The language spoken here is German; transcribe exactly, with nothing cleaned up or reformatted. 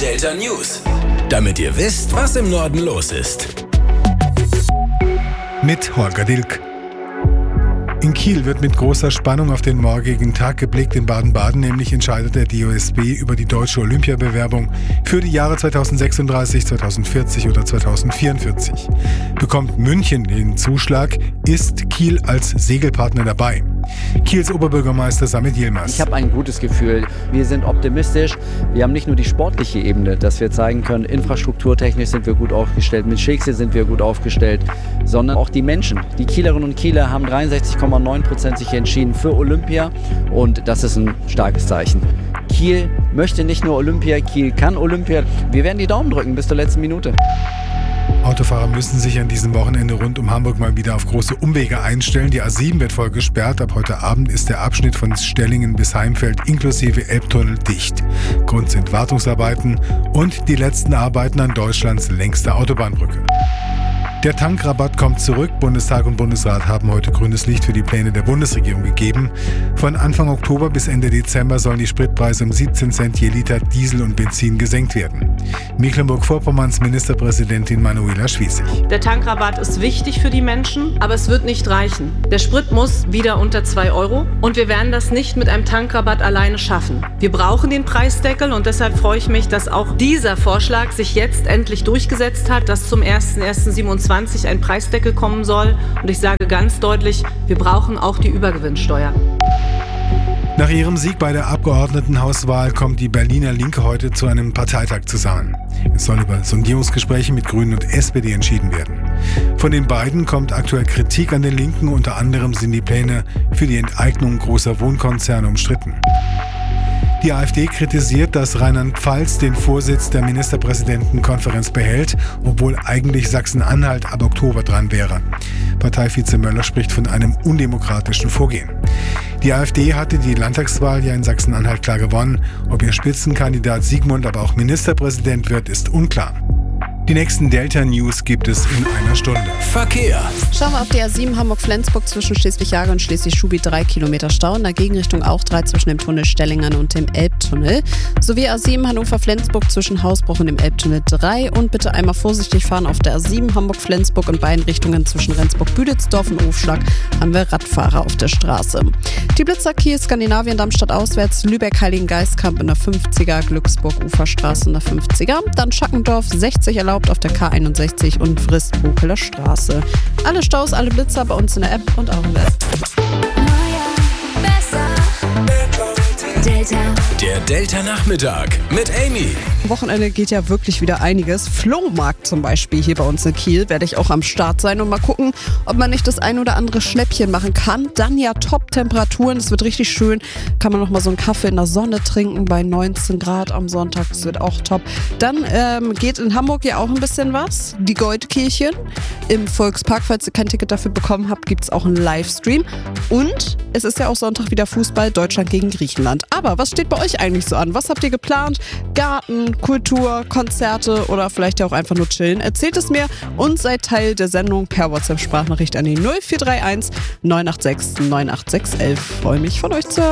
Delta News. Damit ihr wisst, was im Norden los ist. Mit Holger Dilk. In Kiel wird mit großer Spannung auf den morgigen Tag geblickt. In Baden-Baden nämlich entscheidet der D O S B über die deutsche Olympiabewerbung für die Jahre zweitausendsechsunddreißig, zweitausendvierzig oder zweitausendvierundvierzig. Bekommt München den Zuschlag, ist Kiel als Segelpartner dabei. Kiels Oberbürgermeister Samit Yilmaz. Ich habe ein gutes Gefühl. Wir sind optimistisch. Wir haben nicht nur die sportliche Ebene, dass wir zeigen können, infrastrukturtechnisch sind wir gut aufgestellt, mit Schicksal sind wir gut aufgestellt, sondern auch die Menschen. Die Kielerinnen und Kieler haben dreiundsechzig Komma neun Prozent sich entschieden für Olympia und das ist ein starkes Zeichen. Kiel möchte nicht nur Olympia, Kiel kann Olympia. Wir werden die Daumen drücken bis zur letzten Minute. Autofahrer müssen sich an diesem Wochenende rund um Hamburg mal wieder auf große Umwege einstellen. Die A sieben wird voll gesperrt. Ab heute Abend ist der Abschnitt von Stellingen bis Heimfeld inklusive Elbtunnel dicht. Grund sind Wartungsarbeiten und die letzten Arbeiten an Deutschlands längster Autobahnbrücke. Der Tankrabatt kommt zurück. Bundestag und Bundesrat haben heute grünes Licht für die Pläne der Bundesregierung gegeben. Von Anfang Oktober bis Ende Dezember sollen die Spritpreise um siebzehn Cent je Liter Diesel und Benzin gesenkt werden. Mecklenburg-Vorpommerns Ministerpräsidentin Manuela Schwesig. Der Tankrabatt ist wichtig für die Menschen, aber es wird nicht reichen. Der Sprit muss wieder unter zwei Euro und wir werden das nicht mit einem Tankrabatt alleine schaffen. Wir brauchen den Preisdeckel und deshalb freue ich mich, dass auch dieser Vorschlag sich jetzt endlich durchgesetzt hat, dass zum ersten ersten siebenundzwanzig ein Preisdeckel kommen soll. Und ich sage ganz deutlich, wir brauchen auch die Übergewinnsteuer. Nach ihrem Sieg bei der Abgeordnetenhauswahl kommt die Berliner Linke heute zu einem Parteitag zusammen. Es soll über Sondierungsgespräche mit Grünen und S P D entschieden werden. Von den beiden kommt aktuell Kritik an den Linken. Unter anderem sind die Pläne für die Enteignung großer Wohnkonzerne umstritten. Die AfD kritisiert, dass Rheinland-Pfalz den Vorsitz der Ministerpräsidentenkonferenz behält, obwohl eigentlich Sachsen-Anhalt ab Oktober dran wäre. Parteivize Möller spricht von einem undemokratischen Vorgehen. Die AfD hatte die Landtagswahl ja in Sachsen-Anhalt klar gewonnen. Ob ihr Spitzenkandidat Sigmund aber auch Ministerpräsident wird, ist unklar. Die nächsten Delta-News gibt es in einer Stunde. Verkehr. Schauen wir auf die A sieben Hamburg-Flensburg zwischen Schleswig-Jagern und Schleswig-Schubi drei Kilometer Stau. In der Gegenrichtung auch drei zwischen dem Tunnel Stellingen und dem Elbtunnel. Sowie A sieben Hannover-Flensburg zwischen Hausbruch und dem Elbtunnel drei. Und bitte einmal vorsichtig fahren auf der A sieben Hamburg-Flensburg in beiden Richtungen zwischen Rendsburg-Büdelsdorf und Hofschlag haben wir Radfahrer auf der Straße. Die Blitzer Kiel, Skandinavien, Darmstadt auswärts, Lübeck, Heiligengeistkamp in der fünfziger, Glücksburg, Uferstraße in der fünfziger. Dann Schackendorf, sechzig erlaubt auf der K einundsechzig und Frist-Bokeler Straße. Alle Staus, alle Blitzer bei uns in der App und auch in der App. Delta. Der Delta-Nachmittag mit Amy. Am Wochenende geht ja wirklich wieder einiges. Flohmarkt zum Beispiel hier bei uns in Kiel werde ich auch am Start sein und mal gucken, ob man nicht das ein oder andere Schnäppchen machen kann. Dann ja Top-Temperaturen, es wird richtig schön. Kann man noch mal so einen Kaffee in der Sonne trinken bei neunzehn Grad am Sonntag, das wird auch top. Dann ähm, geht in Hamburg ja auch ein bisschen was. Die Goldkirchen im Volkspark. Falls ihr kein Ticket dafür bekommen habt, gibt es auch einen Livestream. Und es ist ja auch Sonntag wieder Fußball, Deutschland gegen Griechenland. Aber was steht bei euch eigentlich so an? Was habt ihr geplant? Garten, Kultur, Konzerte oder vielleicht ja auch einfach nur chillen? Erzählt es mir und seid Teil der Sendung per WhatsApp-Sprachnachricht an die null vier drei eins neun acht sechs neun acht sechs eins eins. Freue mich von euch zu hören.